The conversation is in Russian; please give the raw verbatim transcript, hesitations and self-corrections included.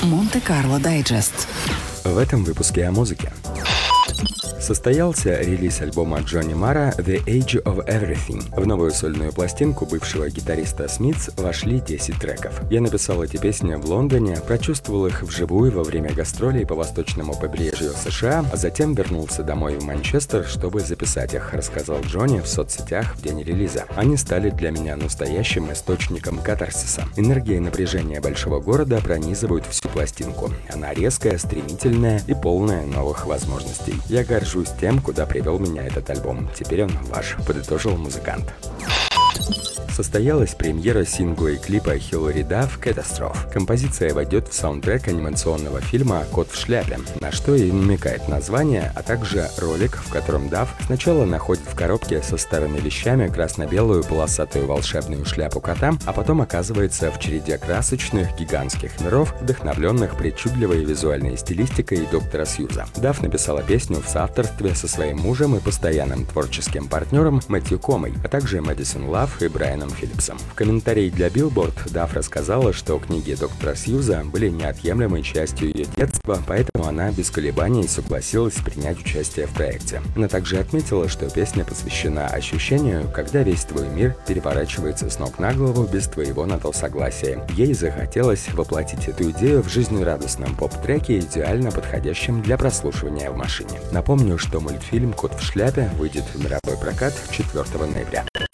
Монте-Карло Дайджест. В этом выпуске о музыке. Состоялся релиз альбома Джонни Марра «The Age of Everything». В новую сольную пластинку бывшего гитариста Смитс вошли десять треков. Я написал эти песни в Лондоне, прочувствовал их вживую во время гастролей по восточному побережью США, а затем вернулся домой в Манчестер, чтобы записать их, рассказал Джонни в соцсетях в день релиза. Они стали для меня настоящим источником катарсиса. Энергия и напряжение большого города пронизывают всю пластинку. Она резкая, стремительная и полная новых возможностей. Я горжусь тем, куда привел меня этот альбом. Теперь он ваш, подытожил музыкант. Состоялась премьера сингла и клипа Хиллари Дафф «Catastrophe». Композиция войдет в саундтрек анимационного фильма «Кот в шляпе», на что и намекает название, а также ролик, в котором Дафф сначала находит в коробке со старыми вещами красно-белую полосатую волшебную шляпу кота, а потом оказывается в череде красочных гигантских миров, вдохновленных причудливой визуальной стилистикой доктора Сьюза. Дафф написала песню в соавторстве со своим мужем и постоянным творческим партнером Мэтью Комой, а также Мэдисон Лав и Брайаном Филлипсом. В комментарии для Billboard Дафф рассказала, что книги доктора Сьюза были неотъемлемой частью ее детства, поэтому она без колебаний согласилась принять участие в проекте. Она также отметила, что песня посвящена ощущению, когда весь твой мир переворачивается с ног на голову без твоего на то согласия. Ей захотелось воплотить эту идею в жизнерадостном поп-треке, идеально подходящем для прослушивания в машине. Напомню, что мультфильм «Кот в шляпе» выйдет в мировой прокат четвёртого ноября.